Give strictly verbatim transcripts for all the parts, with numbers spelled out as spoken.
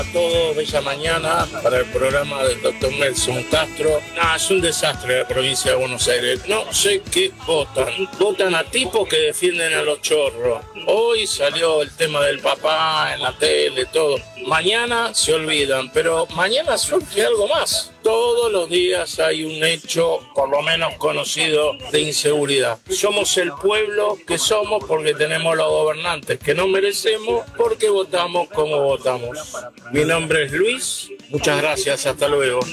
Todo Bella Mañana para el programa del doctor Nelson Castro. No, es un desastre la provincia de Buenos Aires. No sé qué votan. Votan a tipos que defienden a los chorros. Hoy salió el tema del papá en la tele, todo. Mañana se olvidan, pero mañana surge algo más. Todos los días hay un hecho, por lo menos conocido, de inseguridad. Somos el pueblo que somos porque tenemos los gobernantes que no merecemos porque votamos como votamos. Mi nombre es Luis. Muchas gracias. Hasta luego.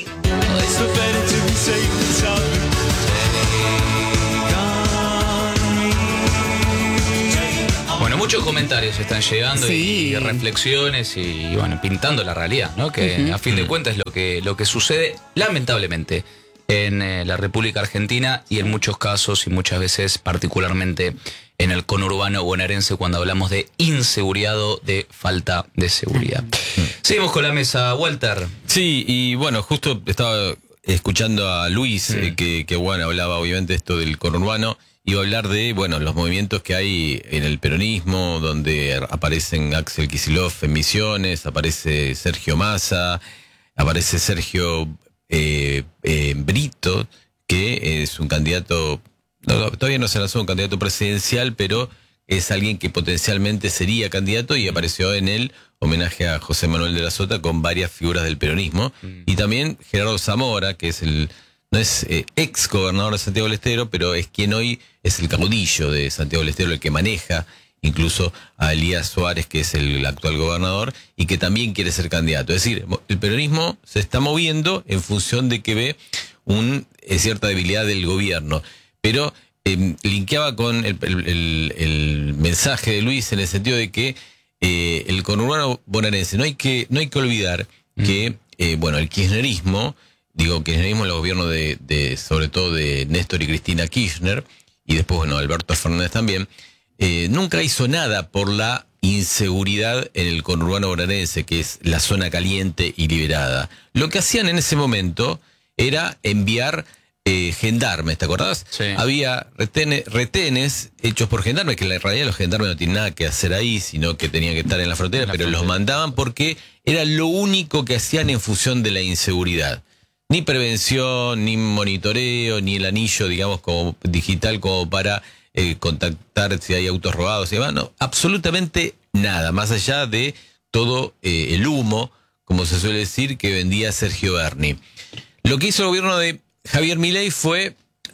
Bueno, muchos comentarios están llegando sí. y, y reflexiones y, bueno, pintando la realidad, ¿no? Que uh-huh. a fin de cuentas es lo que, lo que sucede, lamentablemente, en eh, la República Argentina y en muchos casos y muchas veces, particularmente en el conurbano bonaerense, cuando hablamos de inseguridad o de falta de seguridad. Uh-huh. Seguimos con la mesa, Walter. Sí, y bueno, justo estaba escuchando a Luis, uh-huh. eh, que, que bueno, hablaba obviamente esto del conurbano. Iba a hablar de, bueno, los movimientos que hay en el peronismo, donde aparecen Axel Kicillof en Misiones, aparece Sergio Massa, aparece Sergio eh, eh, Brito, que es un candidato, no, todavía no se lanzó un candidato presidencial, pero es alguien que potencialmente sería candidato y apareció en el homenaje a José Manuel de la Sota con varias figuras del peronismo. Mm. Y también Gerardo Zamora, que es el... No es eh, ex gobernador de Santiago del Estero, pero es quien hoy es el caudillo de Santiago del Estero, el que maneja incluso a Elías Suárez, que es el actual gobernador, y que también quiere ser candidato. Es decir, el peronismo se está moviendo en función de que ve un, eh, cierta debilidad del gobierno. Pero eh, linkeaba con el, el, el, el mensaje de Luis en el sentido de que eh, el conurbano bonaerense, no hay que, no hay que olvidar mm. que, eh, bueno, el kirchnerismo... Digo, kirchnerismo, el gobierno de, de, sobre todo de Néstor y Cristina Kirchner, y después, bueno, Alberto Fernández también, eh, nunca hizo nada por la inseguridad en el conurbano bonaerense, que es la zona caliente y liberada. Lo que hacían en ese momento era enviar eh, gendarmes, ¿te acordás? Sí. Había retenes, retenes hechos por gendarmes, que en realidad los gendarmes no tienen nada que hacer ahí, sino que tenían que estar en la frontera, en la pero frontera. Los mandaban porque era lo único que hacían en función de la inseguridad. Ni prevención, ni monitoreo, ni el anillo, digamos, como digital como para eh, contactar si hay autos robados y demás. No, absolutamente nada, más allá de todo eh, el humo, como se suele decir, que vendía Sergio Berni. Lo que hizo el gobierno de Javier Milei fue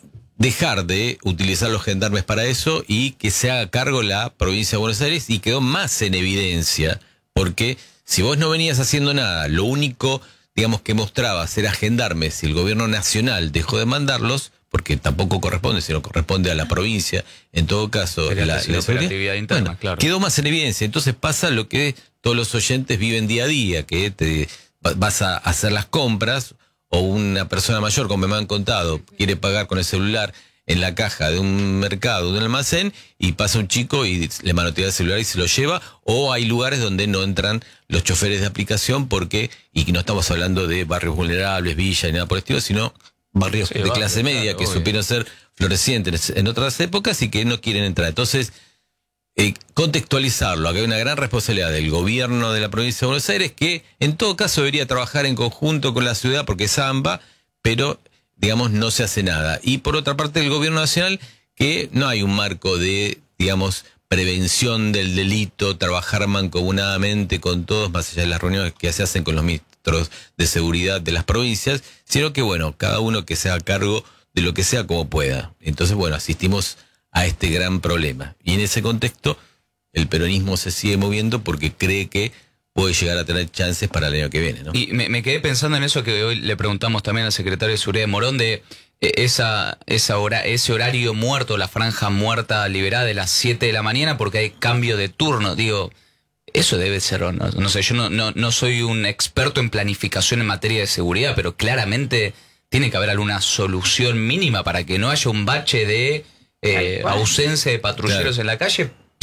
dejar de utilizar los gendarmes para eso y que se haga cargo la provincia de Buenos Aires, y quedó más en evidencia, porque si vos no venías haciendo nada, lo único... digamos que mostraba ser a gendarmes, si el gobierno nacional dejó de mandarlos, porque tampoco corresponde, sino corresponde a la provincia, en todo caso, la, la, la operatividad interna, bueno, claro. Quedó más en evidencia. Entonces pasa lo que todos los oyentes viven día a día, que te vas a hacer las compras, o una persona mayor, como me han contado, quiere pagar con el celular en la caja de un mercado, de un almacén, y pasa un chico y le manotea el celular y se lo lleva, o hay lugares donde no entran los choferes de aplicación porque, y no estamos hablando de barrios vulnerables, villas, ni nada por el estilo, sino barrios sí, de barrio, clase media, claro, que obvio. supieron ser florecientes en otras épocas y que no quieren entrar. Entonces, eh, contextualizarlo, acá hay una gran responsabilidad del gobierno de la provincia de Buenos Aires, que en todo caso debería trabajar en conjunto con la ciudad, porque es AMBA, pero... digamos, no se hace nada. Y por otra parte, el gobierno nacional, que no hay un marco de, digamos, prevención del delito, trabajar mancomunadamente con todos, más allá de las reuniones que se hacen con los ministros de seguridad de las provincias, sino que, bueno, cada uno que se haga cargo de lo que sea como pueda. Entonces, bueno, asistimos a este gran problema. Y en ese contexto, el peronismo se sigue moviendo porque cree que puede llegar a tener chances para el año que viene, ¿no? Y me, me quedé pensando en eso que hoy le preguntamos también al secretario de Seguridad de Morón, de eh, esa, esa hora, ese horario muerto, la franja muerta liberada de las siete de la mañana porque hay cambio de turno. Digo, eso debe ser, no, no sé, yo no, no, no soy un experto en planificación en materia de seguridad, pero claramente tiene que haber alguna solución mínima para que no haya un bache de eh, ausencia de patrulleros claro. en la calle.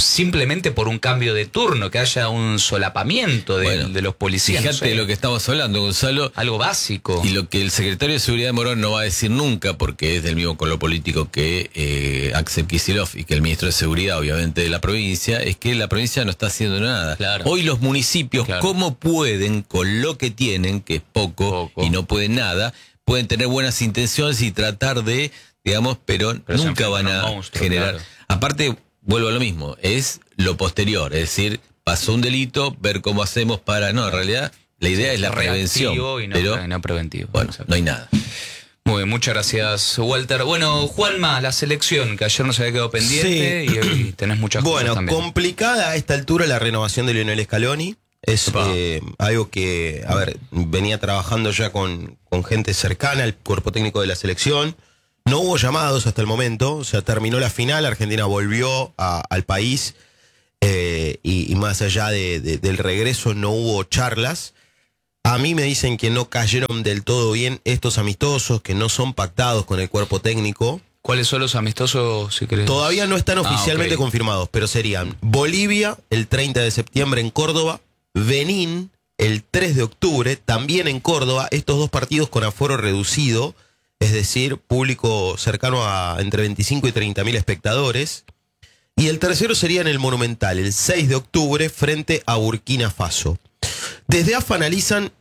simplemente por un cambio de turno, que haya un solapamiento de, Bueno, de los policías. Fíjate no sé, lo que estamos hablando, Gonzalo. algo básico. Y lo que el secretario de Seguridad de Morón no va a decir nunca, porque es del mismo color político que eh, Axel Kicillof y que el ministro de Seguridad, obviamente, de la provincia, es que la provincia no está haciendo nada. Claro. Hoy los municipios, Claro. ¿cómo pueden, con lo que tienen, que es poco, Poco. y no pueden nada, pueden tener buenas intenciones y tratar de, digamos, pero, Pero se nunca van enfrentan a a un monstruo, generar... claro. Aparte, vuelvo a lo mismo, es lo posterior, es decir, pasó un delito, ver cómo hacemos para... No, en realidad, la idea es la prevención, Reactivo y no, pero... y no preventivo. Bueno, Exacto. no hay nada. Muy bien, muchas gracias, Walter. Bueno, Juanma, la selección, que ayer nos había quedado pendiente y hoy tenés muchas Bueno, cosas también. complicada a esta altura la renovación de Lionel Scaloni. Es Epa. eh, algo que, a ver, venía trabajando ya con, con gente cercana al cuerpo técnico de la selección. No hubo llamados hasta el momento, o sea, terminó la final, Argentina volvió a- al país eh, y, y más allá de, de- del regreso no hubo charlas. A mí me dicen que no cayeron del todo bien estos amistosos, que no son pactados con el cuerpo técnico. ¿Cuáles son los amistosos, si querés? Todavía no están Ah, oficialmente ok. confirmados, pero serían Bolivia el treinta de septiembre en Córdoba, Benín el tres de octubre también en Córdoba, estos dos partidos con aforo reducido, es decir, público cercano a entre veinticinco y treinta mil espectadores. Y el tercero sería en el Monumental, el seis de octubre, frente a Burkina Faso. Desde A F A analizan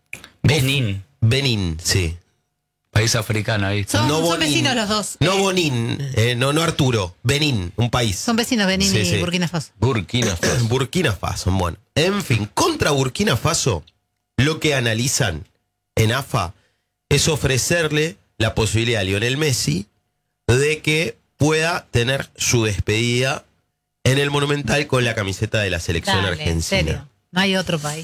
Benín, Benín, sí. país africano ahí. Son, No son Bonín. vecinos los dos. No Eh, Bonín, eh, no, no Arturo, Benín, un país. Son vecinos Benín Sí, y sí. Burkina Faso. Burkina Faso. Burkina Faso, bueno. En fin, contra Burkina Faso, lo que analizan en A F A es ofrecerle la posibilidad a Lionel Messi de que pueda tener su despedida en el Monumental con la camiseta de la selección Dale, en argentina. serio. No hay otro país.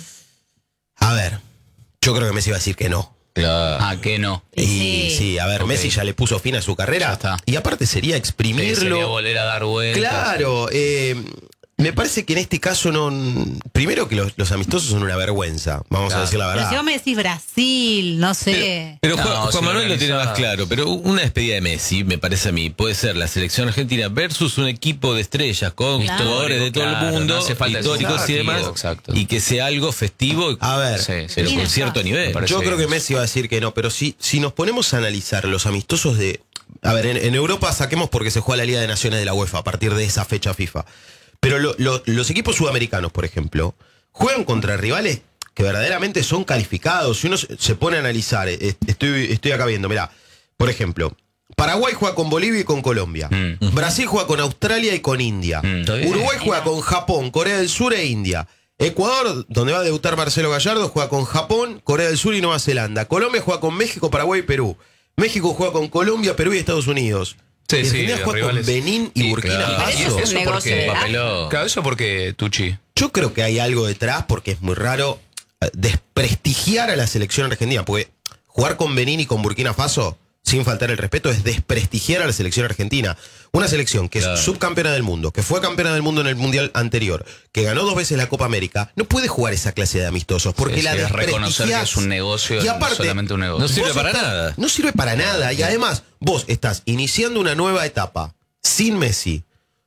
A ver, yo creo que Messi va a decir que no. Claro. Ah, que no. Y Sí. sí, a ver, Ok. Messi ya le puso fin a su carrera. Ya está. Y aparte sería Sí, exprimirlo. sería volver a dar vueltas. Claro, eh, me parece que en este caso no. Primero que los, los amistosos son una vergüenza, vamos Claro. a decir la Pero verdad. si vos me decís Brasil, no sé. Pero No, Juan, Juan si lo Manuel lo tiene organiza- más claro, pero una despedida de Messi, me parece a mí, puede ser la selección argentina versus un equipo de estrellas con Claro. jugadores de todo Claro, el mundo, no hace falta históricos ese y demás, desafío, exacto. y que sea algo festivo, A ver, Sí, sí. pero Tiene con cierto razón. nivel. Me parece yo creo que bien. Messi va a decir que no, pero si, si nos ponemos a analizar los amistosos de. A ver, en, en Europa saquemos porque se juega la Liga de Naciones de la UEFA a partir de esa fecha FIFA. Pero lo- lo- los equipos sudamericanos, por ejemplo, juegan contra rivales que verdaderamente son calificados. Si uno se se pone a analizar, eh, estoy, estoy acá viendo, mirá, por ejemplo, Paraguay juega con Bolivia y con Colombia. Mm. Brasil juega con Australia y con India. Mm. Está bien. Uruguay juega con Japón, Corea del Sur e India. Ecuador, donde va a debutar Marcelo Gallardo, juega con Japón, Corea del Sur y Nueva Zelanda. Colombia juega con México, Paraguay y Perú. México juega con Colombia, Perú y Estados Unidos. Sí, sí, Argentina juega rivales. con Benín y Sí, Burkina claro. Faso. Pero eso es un negocio porque, de papelón. Claro, eso porque Tucci. Yo creo que hay algo detrás porque es muy raro eh, desprestigiar a la selección argentina. Porque jugar con Benín y con Burkina Faso, sin faltar el respeto, es desprestigiar a la selección argentina. Una selección que Claro. es subcampeona del mundo, que fue campeona del mundo en el mundial anterior, que ganó dos veces la Copa América, no puede jugar esa clase de amistosos porque Sí, la sí, es reconocer desprestigiás. que es un negocio, Y no aparte, solamente un negocio. No sirve Vos para estás- nada. No sirve para nada. Y además, vos estás iniciando una nueva etapa sin Messi,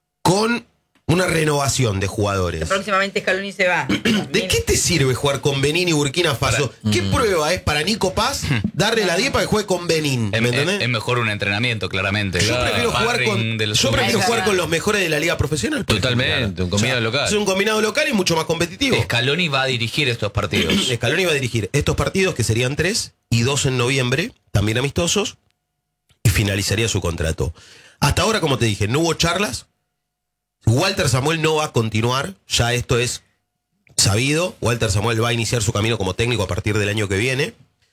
con una renovación de jugadores. Próximamente Scaloni se va. ¿De qué te sirve jugar con Benín y Burkina Faso? ¿Qué prueba es para Nico Paz darle la diez para que juegue con Benín? Es, ¿Me es- entendés? es mejor un entrenamiento, claramente. Yo prefiero jugar Sparring con, del yo sur. prefiero Es jugar verdad. con los mejores de la liga profesional. por Totalmente, ejemplo. un combinado O sea, local. Es un combinado local y mucho más competitivo. Scaloni va a dirigir estos partidos. Scaloni va a dirigir estos partidos, que serían tres, y dos en noviembre, también amistosos, y finalizaría su contrato. Hasta ahora, como te dije, no hubo charlas. Walter Samuel no va a continuar, ya esto es sabido. Walter Samuel va a iniciar su camino como técnico a partir del año que viene.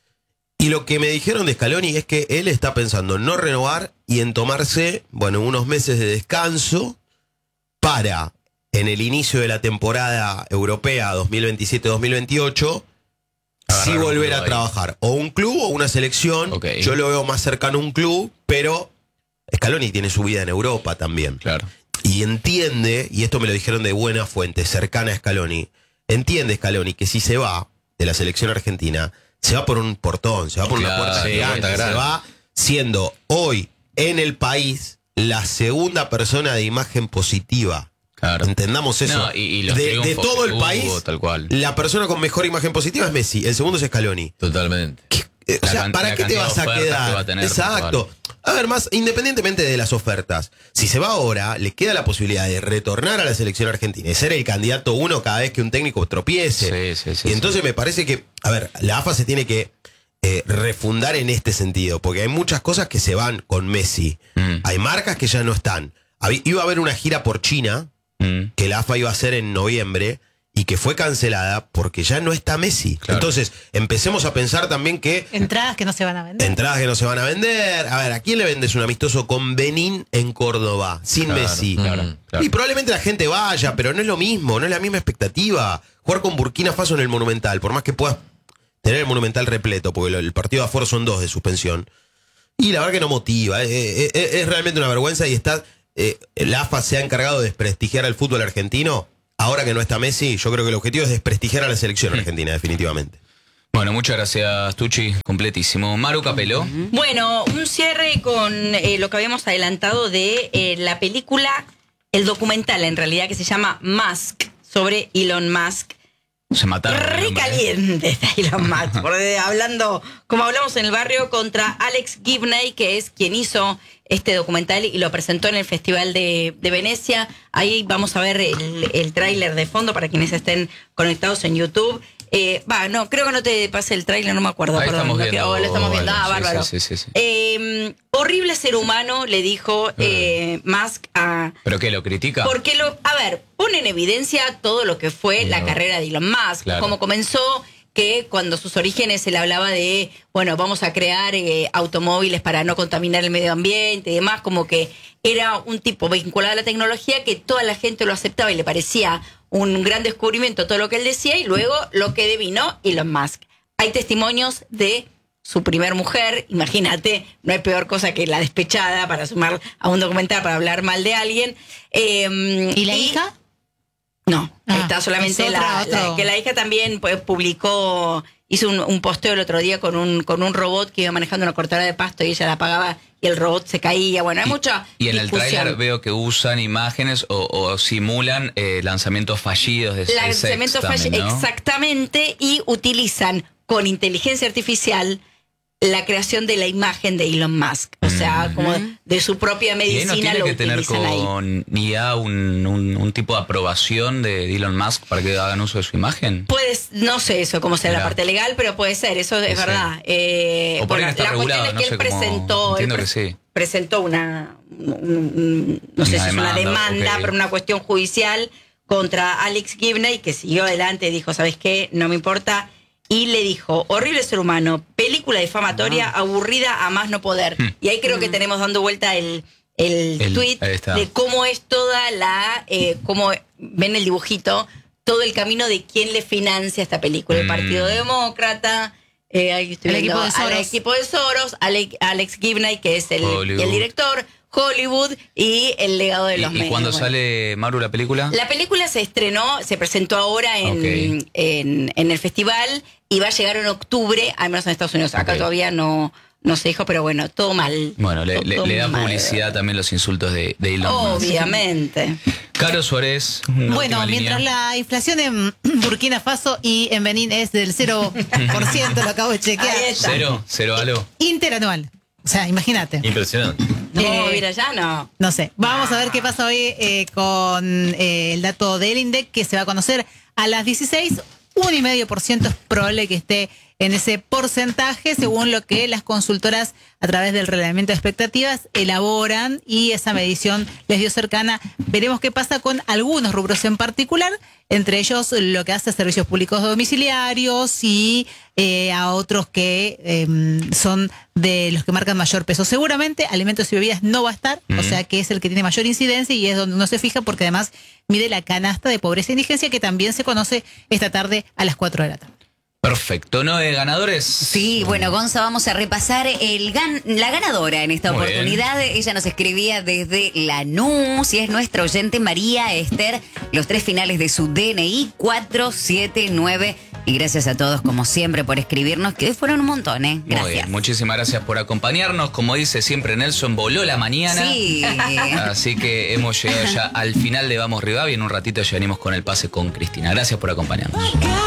Y lo que me dijeron de Scaloni es que él está pensando en no renovar y en tomarse, bueno, unos meses de descanso para, en el inicio de la temporada europea dos mil veintisiete dos mil veintiocho, Agarrar sí un volver club a ahí. trabajar. O un club o una selección. Ok. Yo lo veo más cercano a un club, pero Scaloni tiene su vida en Europa también. Claro. Y entiende, y esto me lo dijeron de buena fuente, cercana a Scaloni, entiende Scaloni que si se va de la selección argentina, se va por un portón, se va por una Claro, puerta sí, gigante, puerta se grande. va siendo hoy en el país la segunda persona de imagen positiva Claro. Entendamos eso. No, y, y los de, de triunfos todo que el hubo, país, tal cual. la persona con mejor imagen positiva es Messi. El segundo es Scaloni. Totalmente. Eh, o La sea, can- ¿para la qué te cantidad vas de a ofertas quedar? que va a tener, Exacto. A ver, más independientemente de las ofertas, si se va ahora, le queda la posibilidad de retornar a la selección argentina y ser el candidato uno cada vez que un técnico tropiece. Sí, sí, sí, y entonces me parece que, a ver, la A F A se tiene que eh, refundar en este sentido, porque hay muchas cosas que se van con Messi. Mm. Hay marcas que ya no están. Hab- Iba a haber una gira por China, Mm. que la A F A iba a hacer en noviembre y que fue cancelada porque ya no está Messi. Claro. Entonces, empecemos a pensar también que Entradas que no se van a vender. entradas que no se van a vender. A ver, ¿a quién le vendes un amistoso con Benín en Córdoba, sin Claro, Messi? claro, claro. Y probablemente la gente vaya, pero no es lo mismo, no es la misma expectativa. Jugar con Burkina Faso en el Monumental, por más que puedas tener el Monumental repleto, porque lo- el partido de aforo son dos de suspensión. Y la verdad que no motiva, es, es- es- es realmente una vergüenza y está... eh, la A F A se ha encargado de desprestigiar al fútbol argentino. Ahora que no está Messi, yo creo que el objetivo es desprestigiar a la selección argentina, definitivamente. Bueno, muchas gracias, Tucci. Completísimo. Maru Capello. Bueno, un cierre con eh, lo que habíamos adelantado de eh, la película, el documental en realidad, que se llama Musk, sobre Elon Musk. Se mataron. el Re hombre, ¿eh? caliente está Elon Musk, porque hablando, como hablamos en el barrio, contra Alex Gibney, que es quien hizo este documental y lo presentó en el Festival de, de Venecia. Ahí vamos a ver el, el tráiler de fondo para quienes estén conectados en YouTube. Eh, Va, no, creo que no te pasé el tráiler, no me acuerdo, Ahí perdón. estamos no viendo, quiero- oh, lo estamos viendo, ah, sí, bárbaro. sí, sí, sí, sí. Eh, horrible ser humano, le dijo eh, Musk a... ¿Pero qué, lo critica? Porque lo, a ver, pone en evidencia todo lo que fue la carrera de Elon Musk, Claro. cómo comenzó, que cuando sus orígenes se le hablaba de, bueno, vamos a crear eh, automóviles para no contaminar el medio ambiente y demás, como que era un tipo vinculado a la tecnología que toda la gente lo aceptaba y le parecía un gran descubrimiento todo lo que él decía, y luego lo que devino Elon Musk. Hay testimonios de su primer mujer, imagínate, no hay peor cosa que la despechada para sumar a un documental para hablar mal de alguien. Eh, ¿Y la hija? No, Ah, está solamente es otra, la, otro. la- que la hija también pues, publicó, hizo un, un posteo el otro día con un con un robot que iba manejando una cortadora de pasto y ella la apagaba y el robot se caía. Bueno, hay mucha Y en el discusión. tráiler veo que usan imágenes o, o simulan eh, lanzamientos fallidos de SpaceX Lanzamiento también, falle- ¿no? Exactamente, y utilizan con inteligencia artificial la creación de la imagen de Elon Musk. O sea, como de su propia Y ahí medicina no tiene lo que tener utilizan ahí. con I A un, un, un tipo de aprobación de Elon Musk para que hagan uso de su imagen. Puedes, no sé eso cómo será la Mirá. parte legal, pero puede ser, eso es Sí. verdad. Eh, O por ahí no está la cuestión regulado, es no que sé él cómo- presentó, él entiendo pre- que sí. presentó una, un- un- no sé Una si es una demanda, demanda, ok. pero una cuestión judicial contra Alex Gibney, que siguió adelante y dijo, ¿sabes qué? No me importa. Y le dijo, horrible ser humano, película difamatoria, aburrida a más no poder. Y ahí creo que tenemos dando vuelta el, el, Hmm. El- tweet ahí está. de cómo es toda la, eh, cómo ven el dibujito, todo el camino de quién le financia esta película. El Mm. Partido Demócrata, eh, ahí estoy El viendo, equipo de al Soros. equipo de Soros, Alex, Alex Gibney, que es el, Hollywood. el director, Hollywood y el legado de ¿Y, los y medios. cuando Bueno. sale Maru la película? La película se estrenó, se presentó ahora en, Ok. en, en el festival y va a llegar en octubre, al menos en Estados Unidos. Acá Ok. todavía no, no se dijo, pero bueno, todo mal. Bueno, le, le, Todo le da mal. publicidad también los insultos de, de Elon Musk. Obviamente. Caro Suárez. una Bueno, última mientras línea. la inflación en Burkina Faso y en Benín es del cero por ciento, lo acabo de chequear. Ahí está. Cero, cero, aló. Interanual. O sea, imagínate. Impresionante. No, Eh, mira, ya no. No sé. Vamos a ver qué pasa hoy eh, con eh, el dato del INDEC que se va a conocer a las dieciséis. Un coma cinco por ciento es probable que esté en ese porcentaje, según lo que las consultoras a través del reglamento de expectativas elaboran, y esa medición les dio cercana. Veremos qué pasa con algunos rubros en particular, entre ellos lo que hace a servicios públicos domiciliarios y eh, a otros que eh, son de los que marcan mayor peso. Seguramente alimentos y bebidas no va a estar, o sea que es el que tiene mayor incidencia y es donde uno se fija, porque además mide la canasta de pobreza e indigencia, que también se conoce esta tarde a las cuatro de la tarde. Perfecto, ¿no? De ganadores. Sí, bueno, Gonza, vamos a repasar el gan la ganadora en esta Muy oportunidad. Ella nos escribía desde Lanús y es nuestra oyente María Esther. Los tres finales de su D N I, cuatro siete nueve Y gracias a todos, como siempre, por escribirnos, que fueron un montón, ¿eh? Gracias. Muy bien, muchísimas gracias por acompañarnos. Como dice siempre Nelson, voló la mañana. Sí. Así que hemos llegado ya al final de Vamos Rivadavia y en un ratito ya venimos con el pase con Cristina. Gracias por acompañarnos.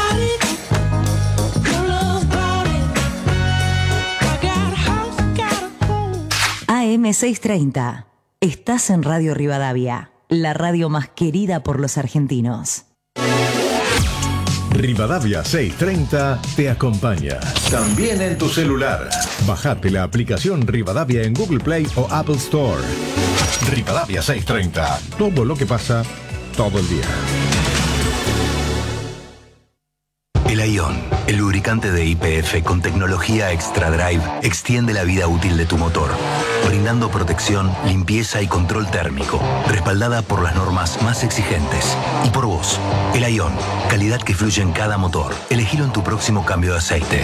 A M seiscientos treinta. Estás en Radio Rivadavia, la radio más querida por los argentinos. Rivadavia seiscientos treinta te acompaña. También en tu celular. Bajate la aplicación Rivadavia en Google Play o Apple Store. Rivadavia seiscientos treinta. Todo lo que pasa, todo el día. El Aion, el lubricante de Y P F con tecnología Extra Drive, extiende la vida útil de tu motor, brindando protección, limpieza y control térmico, respaldada por las normas más exigentes. Y por vos, el Aion, calidad que fluye en cada motor. Elegilo en tu próximo cambio de aceite.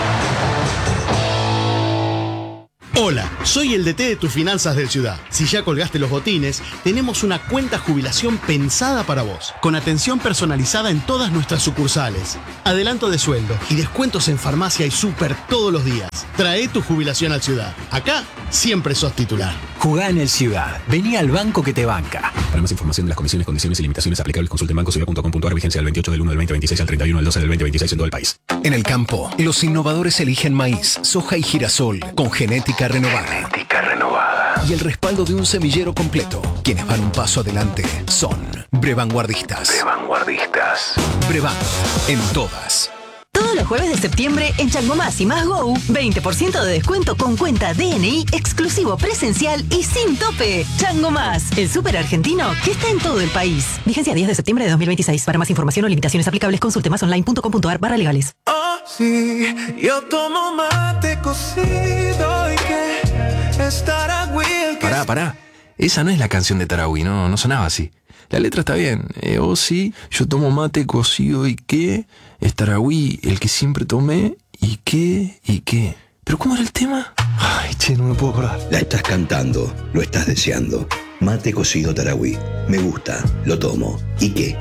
Hola, soy el D T de tus finanzas del Ciudad. Si ya colgaste los botines, tenemos una cuenta jubilación pensada para vos, con atención personalizada en todas nuestras sucursales, adelanto de sueldo y descuentos en farmacia y súper todos los días. Trae tu jubilación al Ciudad. Acá siempre sos titular. Jugá en el Ciudad. Vení al banco que te banca. Para más información de las comisiones, condiciones y limitaciones aplicables, consulte en banco ciudad punto com punto a r. Vigencia del veintiocho del uno del veinte veintiséis al treinta y uno del doce del veinte veintiséis en todo el país. En el campo, los innovadores eligen maíz, soja y girasol con genética renovada. Genética renovada. Y el respaldo de un semillero completo. Quienes van un paso adelante son Brevanguardistas. Brevanguardistas. Brevan, en todas. Todos los jueves de septiembre en Chango Más y Más Go, veinte por ciento de descuento con cuenta D N I exclusivo presencial y sin tope. Chango Más, el súper argentino que está en todo el país. Vigencia diez de septiembre de dos mil veintiséis. Para más información o limitaciones aplicables, consulte más online punto com punto a r barra legales. Oh, sí, yo tomo mate cocido y que es Tarahui el que... Pará, pará. Esa no es la canción de Tarahui, no, no sonaba así. La letra está bien. Eh, oh, sí, yo tomo mate cocido y qué. Es Tarahui el que siempre tomé y qué, y qué. ¿Pero cómo era el tema? Ay, che, no me puedo acordar. La estás cantando, lo estás deseando. Mate cocido Tarahui. Me gusta, lo tomo. ¿Y qué?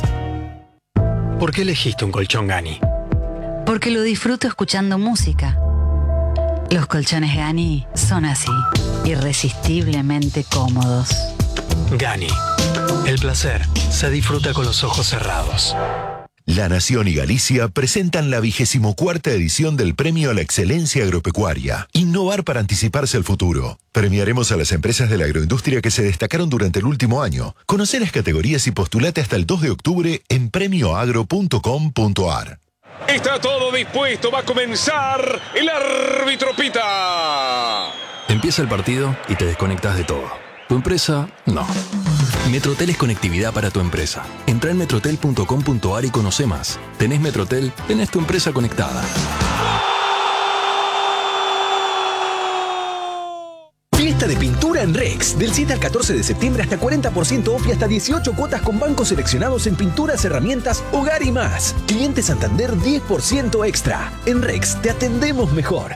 ¿Por qué elegiste un colchón Gani? Porque lo disfruto escuchando música. Los colchones Gani son así, irresistiblemente cómodos. Gani. El placer se disfruta con los ojos cerrados. La Nación y Galicia presentan la vigésimo cuarta edición del Premio a la Excelencia Agropecuaria. Innovar para anticiparse al futuro. Premiaremos a las empresas de la agroindustria que se destacaron durante el último año. Conoce las categorías y postulate hasta el dos de octubre en premio agro punto com punto a r. Está todo dispuesto, va a comenzar, el árbitro pita. Empieza el partido y te desconectas de todo. ¿Tu empresa? No. Metrotel es conectividad para tu empresa. Entra en metrotel punto com punto a r y conoce más. Tenés Metrotel, tenés tu empresa conectada. Fiesta de pintura en Rex. Del siete al catorce de septiembre hasta cuarenta por ciento off y hasta dieciocho cuotas con bancos seleccionados en pinturas, herramientas, hogar y más. Cliente Santander diez por ciento extra. En Rex te atendemos mejor.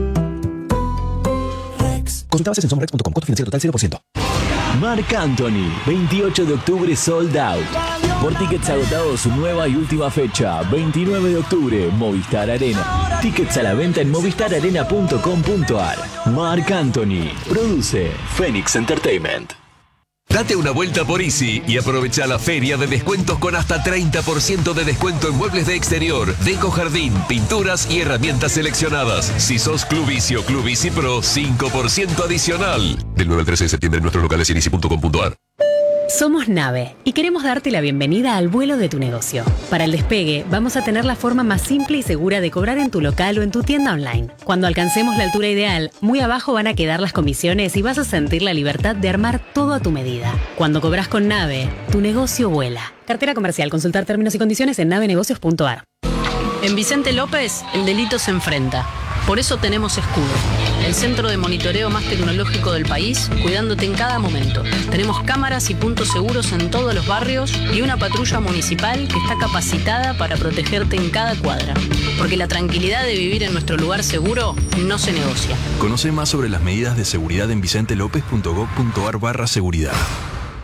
Consulta bases en somrex punto com. Costo financiero total cero por ciento. Marc Anthony, veintiocho de octubre sold out. Por tickets agotados, su nueva y última fecha, veintinueve de octubre, Movistar Arena. Tickets a la venta en movistar arena punto com punto a r. Marc Anthony, produce Phoenix Entertainment. Date una vuelta por Easy y aprovecha la feria de descuentos con hasta treinta por ciento de descuento en muebles de exterior, deco jardín, pinturas y herramientas seleccionadas. Si sos Club Easy o Club Easy Pro, cinco por ciento adicional. Del nueve al trece de septiembre en nuestros locales y en easy punto com punto a r. Somos Nave y queremos darte la bienvenida al vuelo de tu negocio. Para el despegue, vamos a tener la forma más simple y segura de cobrar en tu local o en tu tienda online. Cuando alcancemos la altura ideal, muy abajo van a quedar las comisiones y vas a sentir la libertad de armar todo a tu medida. Cuando cobras con Nave, tu negocio vuela. Cartera comercial. Consultar términos y condiciones en nave negocios punto a r. En Vicente López, el delito se enfrenta. Por eso tenemos Escudo, el centro de monitoreo más tecnológico del país, cuidándote en cada momento. Tenemos cámaras y puntos seguros en todos los barrios y una patrulla municipal que está capacitada para protegerte en cada cuadra. Porque la tranquilidad de vivir en nuestro lugar seguro no se negocia. Conoce más sobre las medidas de seguridad en vicente lópez punto gov punto a r barra seguridad.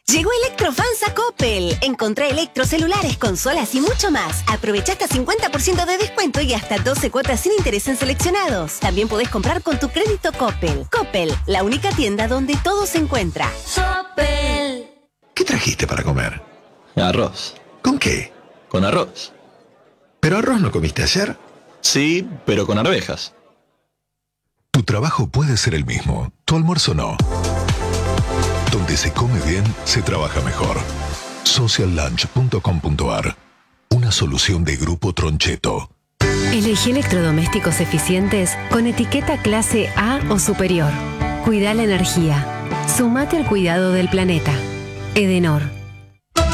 Llegó Electrofans a Coppel. Encontrá electrocelulares, consolas y mucho más. Aprovecha hasta cincuenta por ciento de descuento y hasta doce cuotas sin interés en seleccionados. También podés comprar con tu crédito Coppel. Coppel, la única tienda donde todo se encuentra. Coppel. ¿Qué trajiste para comer? Arroz. ¿Con qué? Con arroz. ¿Pero arroz no comiste ayer? Sí, pero con arvejas. Tu trabajo puede ser el mismo, tu almuerzo no. Donde se come bien, se trabaja mejor. social lunch punto com punto ar. Una solución de Grupo Troncheto. Elegí electrodomésticos eficientes con etiqueta clase A o superior. Cuida la energía. Sumate al cuidado del planeta. Edenor.